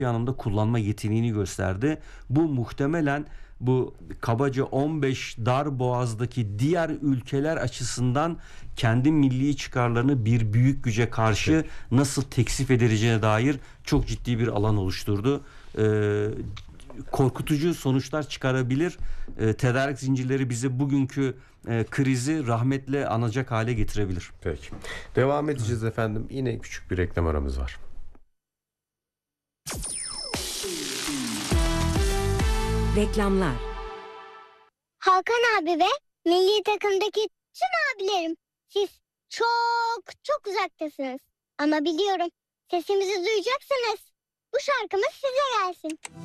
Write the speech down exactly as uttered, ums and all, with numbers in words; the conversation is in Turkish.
anlamda kullanma yeteneğini gösterdi. Bu muhtemelen bu kabaca on beş dar boğazdaki diğer ülkeler açısından kendi milli çıkarlarını bir büyük güce karşı Peki. nasıl teksif edileceğine dair çok ciddi bir alan oluşturdu. Ee, korkutucu sonuçlar çıkarabilir. Ee, tedarik zincirleri bize bugünkü e, krizi rahmetle anacak hale getirebilir. Peki. Devam edeceğiz efendim. Yine küçük bir reklam aramız var. Reklamlar. Hakan abi ve milli takımdaki tüm abilerim, siz çok çok uzaktasınız. Ama biliyorum, sesimizi duyacaksınız. Bu şarkımız size gelsin.